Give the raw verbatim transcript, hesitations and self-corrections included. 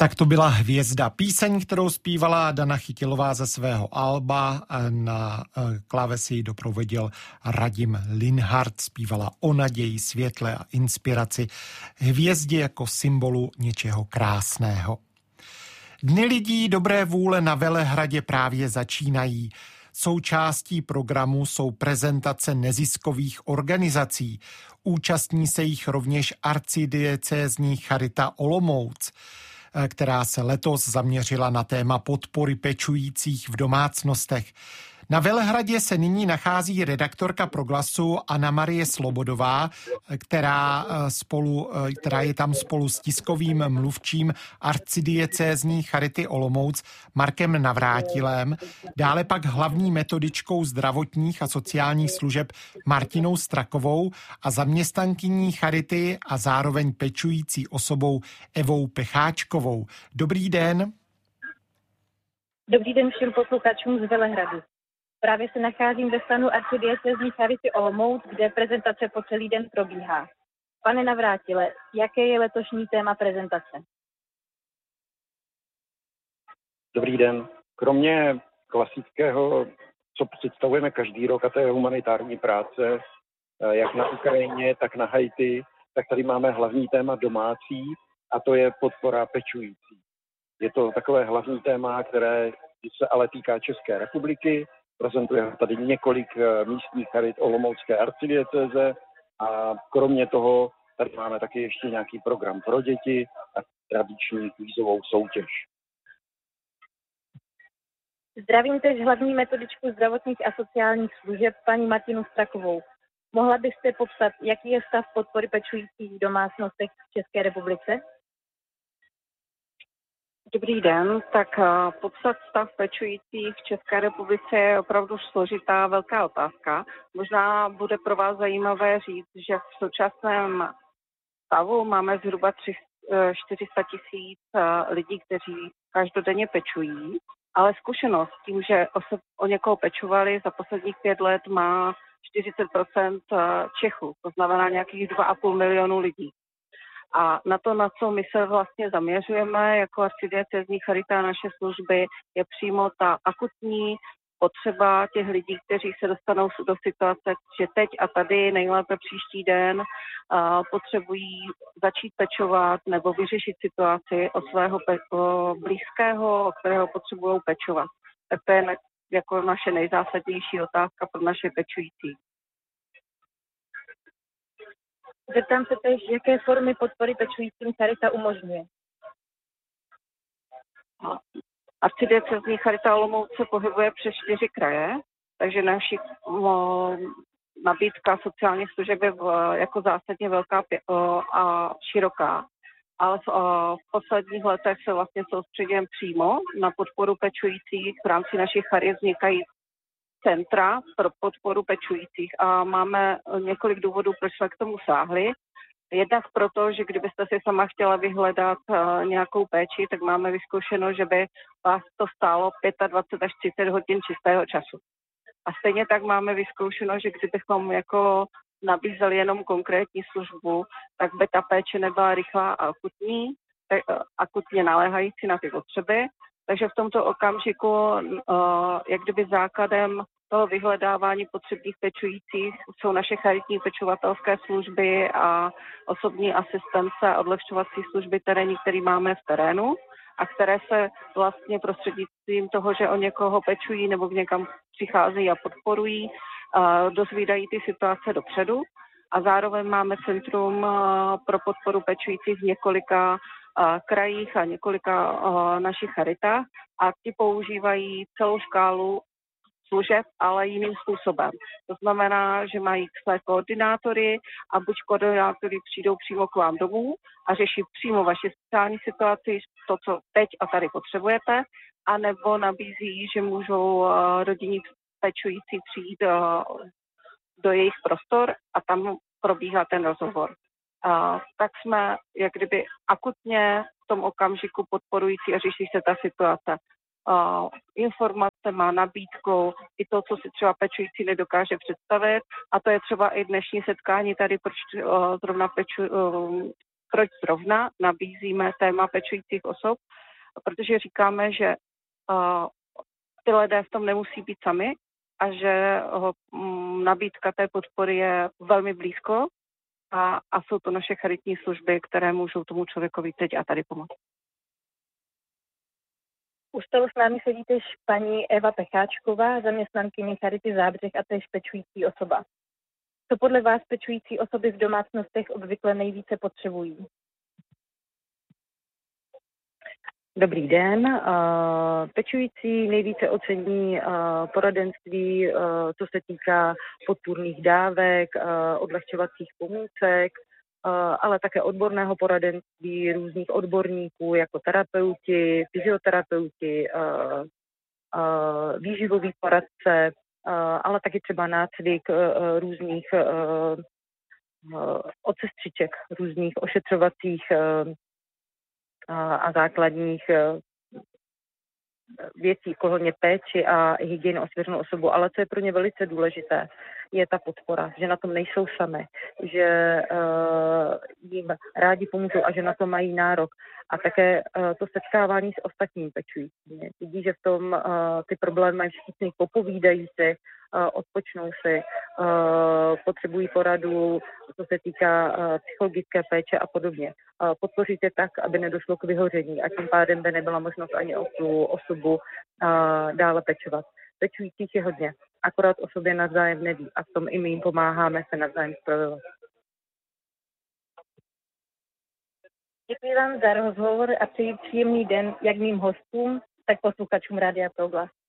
Tak to byla Hvězda. Píseň, kterou zpívala Dana Chytilová ze svého alba. Na klávesi ji doprovodil Radim Linhart. Zpívala o naději, světle a inspiraci. Hvězdě jako symbolu něčeho krásného. Dny lidí dobré vůle na Velehradě právě začínají. Součástí programu jsou prezentace neziskových organizací. Účastní se jich rovněž arcidiecézní Charita Olomouc, která se letos zaměřila na téma podpory pečujících v domácnostech. Na Velehradě se nyní nachází redaktorka Proglasu Anna Marie Slobodová, která, spolu, která je tam spolu s tiskovým mluvčím arcidiecézní Charity Olomouc Markem Navrátilem, dále pak hlavní metodičkou zdravotních a sociálních služeb Martinou Strakovou a zaměstnankyní Charity a zároveň pečující osobou Evou Pecháčkovou. Dobrý den. Dobrý den všem posluchačům z Velehradu. Právě se nacházím ve stanu arcidiecézní Charity Olomouc, kde prezentace po celý den probíhá. Pane Navrátile, jaké je letošní téma prezentace? Dobrý den. Kromě klasického, co představujeme každý rok, a to je humanitární práce, jak na Ukrajině, tak na Haiti, tak tady máme hlavní téma domácí, a to je podpora pečující. Je to takové hlavní téma, které se ale týká České republiky. Prezentuje tady několik místních charit Olomoucké arcidiecéze a kromě toho tady máme taky ještě nějaký program pro děti a tradiční kvízovou soutěž. Zdravím tež hlavní metodičku zdravotních a sociálních služeb paní Martinu Strakovou. Mohla byste popsat, jaký je stav podpory pečujících v domácnostech v České republice? Dobrý den, tak uh, popsat stav pečujících v České republice je opravdu složitá velká otázka. Možná bude pro vás zajímavé říct, že v současném stavu máme zhruba čtyři sta tisíc uh, lidí, kteří každodenně pečují, ale zkušenost s tím, že o, o někoho pečovali za posledních pět let má čtyřicet procent Čechů, to znamená nějakých dva a půl milionu lidí. A na to, na co my se vlastně zaměřujeme jako arcidiecézní charita a naše služby, je přímo ta akutní potřeba těch lidí, kteří se dostanou do situace, že teď a tady, nejlépe příští den, uh, potřebují začít pečovat nebo vyřešit situaci o svého pe- o blízkého, o kterého potřebují pečovat. Tak to je na, jako naše nejzásadnější otázka pro naše pečující. Zeptám se též, jaké formy podpory pečujícím Charita umožňuje. Arcidiecézní Charita Olomouc se pohybuje přes čtyři kraje, takže naši o, nabídka sociálních služeb je v, jako zásadně velká o, a široká. Ale v, o, v posledních letech se vlastně soustředíme přímo na podporu pečujících. V rámci našich charit vznikají centra pro podporu pečujících a máme několik důvodů, proč jsme k tomu sáhli. Jednak proto, že kdybyste si sama chtěla vyhledat uh, nějakou péči, tak máme vyzkoušeno, že by vás to stálo dvacet pět až třicet hodin čistého času. A stejně tak máme vyzkoušeno, že kdybychom jako nabízeli jenom konkrétní službu, tak by ta péče nebyla rychlá a akutní, tak, uh, akutně naléhající na ty potřeby. Takže v tomto okamžiku, uh, jak kdyby základem toho vyhledávání potřebných pečujících jsou naše charitní pečovatelské služby a osobní asistence a odlehčovací služby terénní, které máme v terénu a které se vlastně prostřednictvím toho, že o někoho pečují nebo v někam přicházejí a podporují, uh, dozvídají ty situace dopředu. A zároveň máme centrum uh, pro podporu pečujících v několika krajích a několika uh, našich charitách a ti používají celou škálu služeb, ale jiným způsobem. To znamená, že mají své koordinátory a buď koordinátory přijdou přímo k vám domů a řeší přímo vaši sociální situaci, to, co teď a tady potřebujete, anebo nabízí, že můžou uh, rodinní pečující přijít uh, do jejich prostor a tam probíhá ten rozhovor. Uh, tak jsme jak kdyby akutně v tom okamžiku podporující a řeší se ta situace. Uh, informace má nabídkou i to, co si třeba pečující nedokáže představit a to je třeba i dnešní setkání tady, proč uh, zrovna peču, uh, proč zrovna nabízíme téma pečujících osob, protože říkáme, že uh, ty lidé v tom nemusí být sami a že uh, nabídka té podpory je velmi blízko a, a jsou to naše charitní služby, které můžou tomu člověkovi teď a tady pomoct. U stolu s námi sedí tež paní Eva Pecháčková, zaměstnankyně Charity Zábřeh a též pečující osoba. Co podle vás pečující osoby v domácnostech obvykle nejvíce potřebují? Dobrý den. Pečující nejvíce ocení poradenství, co se týká podpůrných dávek, odlehčovacích pomůcek, ale také odborného poradenství různých odborníků jako terapeuti, fyzioterapeuti, výživový poradce, ale taky třeba nácvik různých odsestřiček, různých ošetřovacích a základních věcí, kolhoně péči a hygienu o svěřenou osobu, ale co je pro ně velice důležité, je ta podpora, že na tom nejsou sami, že uh, jim rádi pomůžou a že na to mají nárok. A také uh, to setkávání s ostatními pečujícími. Vidí, že v tom uh, ty problémy mají všichni, popovídají si, uh, odpočnou si, uh, potřebují poradu, co se týká uh, psychologické péče a podobně. Uh, podpořit je tak, aby nedošlo k vyhoření a tím pádem by nebyla možnost ani o tu osobu uh, dále pečovat. Pečujících je hodně, akorát o sobě navzájem neví a v tom i my jim pomáháme se navzájem spravovat. Děkuji vám za rozhovor a přeji příjemný den jak mým hostům, tak posluchačům Rádia Proglas.